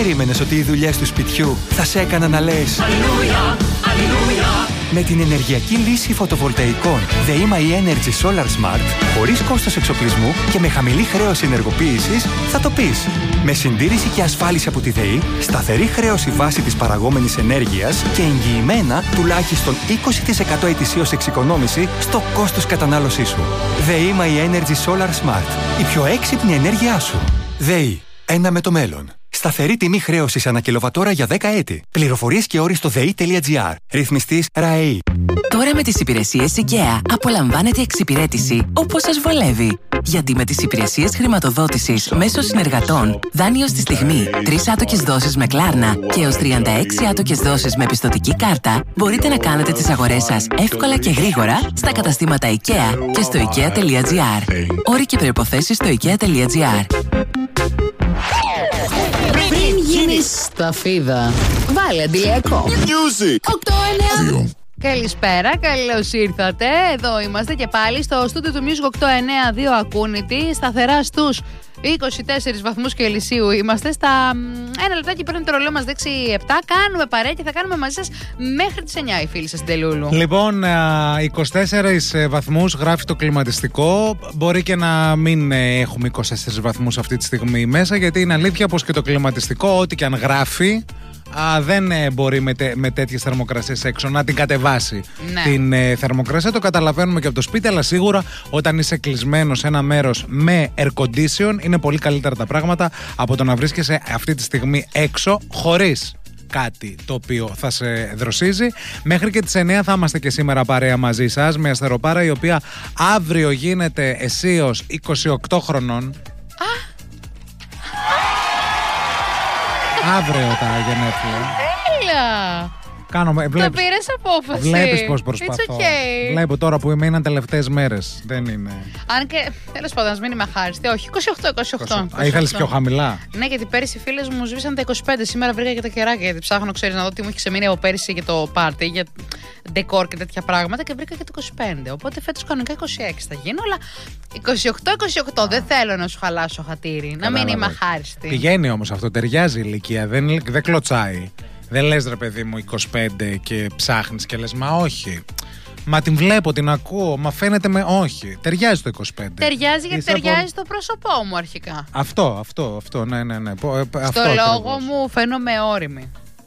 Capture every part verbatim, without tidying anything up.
περίμενες ότι οι δουλειές του σπιτιού θα σε έκαναν να λες Αλληλούια, Αλληλούια? Με την ενεργειακή λύση φωτοβολταϊκών ΔΕΗ My Energy Solar Smart, χωρίς κόστος εξοπλισμού και με χαμηλή χρέωση ενεργοποίησης, θα το πεις. Με συντήρηση και ασφάλιση από τη ΔΕΗ, σταθερή χρέωση βάση της παραγόμενης ενέργειας και εγγυημένα τουλάχιστον είκοσι τοις εκατό ετησίως εξοικονόμηση στο κόστος κατανάλωσής σου. ΔΕΗ My Energy Solar Smart. Η πιο έξυπνη ενέργειά σου. ΔΕΗ. Ένα με το μέλλον. Σταθερή τιμή χρέωσης ανά κιλοβατόρα για δέκα έτη. Πληροφορίες και όροι στο δέι τελεία τζι άρ. Ρυθμιστής ΡΑΕΗ. Τώρα με τις υπηρεσίες IKEA απολαμβάνετε εξυπηρέτηση όπως σας βολεύει. Γιατί με τις υπηρεσίες χρηματοδότησης μέσω συνεργατών, δάνειο στη στιγμή, τρεις άτοκες δόσεις με Κλάρνα και έως τριάντα έξι άτοκες δόσεις με πιστωτική κάρτα, μπορείτε να κάνετε τις αγορές σας εύκολα και γρήγορα στα καταστήματα IKEA και στο ikea τελεία τζι άρ. Όροι και προϋποθέσεις στο ikea τελεία τζι άρ. Πριν γίνεις σταφίδα, βάλε αντιλιακό. οκτώ εννέα. Καλησπέρα, καλώς ήρθατε. Εδώ είμαστε και πάλι στο στούντιο του Music οκτώ εννέα δύο Ακούνητη. Σταθερά στους είκοσι τέσσερις βαθμούς Κελσίου είμαστε. Στα ένα λεπτάκι πριν το ρολό μας δείξει επτά. Κάνουμε παρέα και θα κάνουμε μαζί σας μέχρι τις εννιά οι φίλοι σας στην Τελούλου. Λοιπόν, είκοσι τέσσερις βαθμούς γράφει το κλιματιστικό. Μπορεί και να μην έχουμε είκοσι τέσσερις βαθμούς αυτή τη στιγμή μέσα, γιατί είναι αλήθεια πως και το κλιματιστικό, ό,τι και αν γράφει, Α, δεν ε, μπορεί με, τε, με τέτοιες θερμοκρασίες έξω να την κατεβάσει, ναι, την ε, θερμοκρασία. Το καταλαβαίνουμε και από το σπίτι, αλλά σίγουρα όταν είσαι κλεισμένος σε ένα μέρος με air condition είναι πολύ καλύτερα τα πράγματα από το να βρίσκεσαι αυτή τη στιγμή έξω χωρίς κάτι το οποίο θα σε δροσίζει. Μέχρι και τις εννιά θα είμαστε και σήμερα παρέα μαζί σας με αστεροπάρα, η οποία αύριο γίνεται αισίως είκοσι οκτώ χρονών. Αύριο τα γενέθλια. Έλα! Κάνουμε, βλέπεις, το πήρες απόφαση. Βλέπεις πως προσπαθώ. Okay. Βλέπω τώρα που είμαι, είναι τελευταίες μέρες. Δεν είναι. Αν και τέλος πάντων, ας μην είμαι αχάριστη. Όχι, είκοσι οκτώ, είκοσι οκτώ. είκοσι οκτώ. Α, ήθελες πιο χαμηλά. Ναι, γιατί πέρυσι οι φίλες μου σβήσαν τα είκοσι πέντε. Σήμερα βρήκα και τα κεράκια. Γιατί ψάχνω, ξέρεις, να δω τι μου έχει ξεμείνει από πέρυσι για το πάρτι, για ντεκόρ και τέτοια πράγματα. Και βρήκα και το είκοσι πέντε. Οπότε φέτος κανονικά είκοσι έξι θα γίνω. Αλλά είκοσι οκτώ είκοσι οκτώ. Δεν θέλω να σου χαλάσω χατήρι. Να μην είμαι αχάριστη. Πηγαίνει όμως αυτό, ταιριάζει η ηλικία. Δεν, δεν κλωτσάει. Δεν λες ρε παιδί μου είκοσι πέντε και ψάχνεις και λες μα όχι. Μα την βλέπω, την ακούω, μα φαίνεται με όχι. Ταιριάζει το είκοσι πέντε. Ταιριάζει γιατί Είσαι ταιριάζει από... στο πρόσωπό μου αρχικά. Αυτό, αυτό, αυτό, ναι, ναι, ναι. Στο αυτό λόγο ακριβώς μου φαίνομαι όριμη.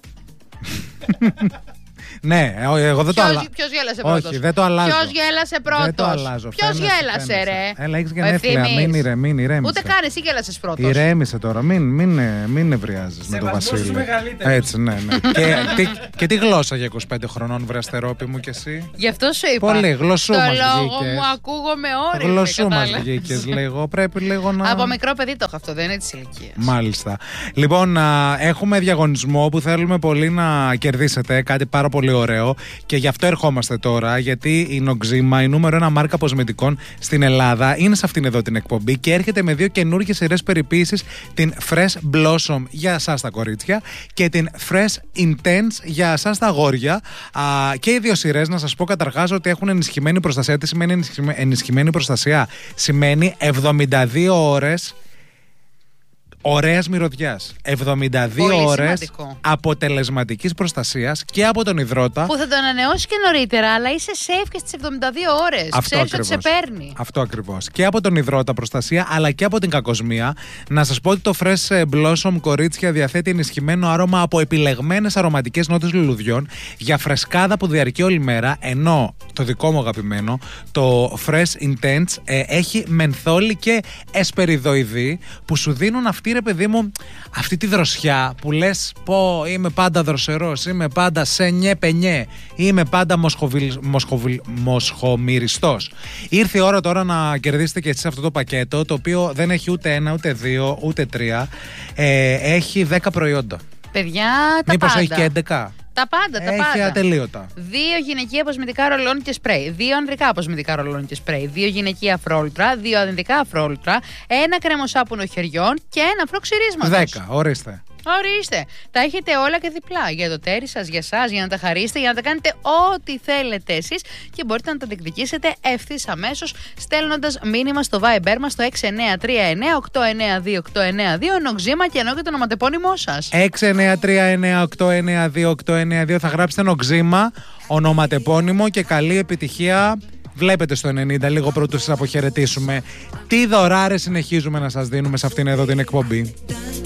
Ναι, εγώ δεν ποιος, το αλλάζω. Ποιος γέλασε πρώτος? Όχι, δεν το αλλάζω. Ποιος γέλασε πρώτος? Δεν το αλλάζω. Ποιος φαίνεσαι, γέλασε φαίνεσαι. ρε? Έλα, έχεις γενέθλια, μην, ηρε, μην ηρέμησε. Ούτε καν εσύ γέλασες πρώτος. Ηρέμησε τώρα, μην, μην, μην νευριάζεις με τον Βασίλη. Έτσι, ναι, ναι. και, τι, και τι γλώσσα για είκοσι πέντε χρονών, βρε Αστερόπη μου κι εσύ? Γι' αυτό σου είπα. Πολύ, γλωσσού μας βγήκες. Το λόγο μου ακούγομαι όριμη. Γλωσσού μας βγήκες λίγο, πρέπει λίγο να... Από μικρό παιδί το έχω αυτό, δεν είναι της ηλικίας. Μάλιστα. Λοιπόν, α, έχουμε διαγωνισμό που θέλουμε πολύ να κερδίσετε, κάτι πάρα πολύ ωραίο. Και γι' αυτό ερχόμαστε τώρα, γιατί η Noxzema, η νούμερο ένα μάρκα κοσμετικών στην Ελλάδα, είναι σε αυτήν εδώ την εκπομπή και έρχεται με δύο καινούργιες σειρές περιποίησης, την Fresh Blossom για εσάς τα κορίτσια και την Fresh Intense για εσάς τα αγόρια. Α, και οι δύο σειρές, να σας πω καταρχάς ότι έχουν ενισχυμένη προστασία. Τι σημαίνει ενισχυμένη προστασία? Σημαίνει εβδομήντα δύο ώρες ωραίας μυρωδιάς. εβδομήντα δύο ώρες αποτελεσματικής προστασίας και από τον υδρότα. Που θα το ανανεώσει και νωρίτερα, αλλά είσαι safe και στις εβδομήντα δύο ώρες. Αυτό Ξέρεις ακριβώς. ότι σε παίρνει. Αυτό ακριβώς. Και από τον υδρότα προστασία, αλλά και από την κακοσμία. Να σας πω ότι το Fresh Blossom, κορίτσια, διαθέτει ενισχυμένο άρωμα από επιλεγμένες αρωματικές νότες λουλουδιών για φρεσκάδα που διαρκεί όλη μέρα. Ενώ το δικό μου αγαπημένο, το Fresh Intense, ε, έχει μενθόλι και εσπεριδοειδή που σου δίνουν αυτή, ρε παιδί μου, αυτή τη δροσιά που λες πω είμαι πάντα δροσερός, είμαι πάντα σε νιέ πενιέ, είμαι πάντα μοσχοβιλ, μοσχοβιλ, μοσχομυριστός. Ήρθε η ώρα τώρα να κερδίσετε και εσείς αυτό το πακέτο, το οποίο δεν έχει ούτε ένα, ούτε δύο, ούτε τρία. Ε, έχει δέκα προϊόντα. Παιδιά, τα Μήπως πάντα. έχει και έντεκα. Τα πάντα, τα έχει πάντα. Έχει ατελείωτα. Δύο γυναικεία αποσμητικά ρολόνι και σπρέι. Δύο ανδρικά αποσμητικά ρολόνι και σπρέι. Δύο γυναικεία αφρόλουτρα. Δύο ανδρικά αφρόλουτρα. Ένα κρέμο σάπουνο χεριών και ένα αφρό ξυρίσματος. Δέκα, ορίστε. Ορίστε. Τα έχετε όλα και διπλά. Για το τέρι σας, για εσάς, για να τα χαρίσετε, για να τα κάνετε ό,τι θέλετε εσείς και μπορείτε να τα διεκδικήσετε ευθύς αμέσως στέλνοντας μήνυμα στο Viber μας στο έξι εννιά τρία εννιά οκτώ εννιά δύο οκτώ εννιά δύο ενώ ξύμα και ενώ και το ονοματεπώνυμό σας. έξι εννιά τρία εννιά οκτώ εννιά δύο οκτώ εννιά δύο θα γράψετε νοξίμα, ονοματεπώνυμο και καλή επιτυχία. Βλέπετε στο ενενήντα, λίγο πρώτου σας αποχαιρετήσουμε. Τι δωράρες συνεχίζουμε να σας δίνουμε σε αυτήν εδώ την εκπομπή.